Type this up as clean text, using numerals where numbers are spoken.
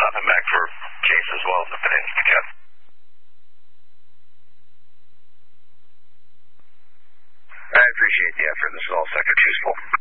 nothing back for Chase as well as the Peninsula Cap. I appreciate the effort. This is all Sector Chiefs.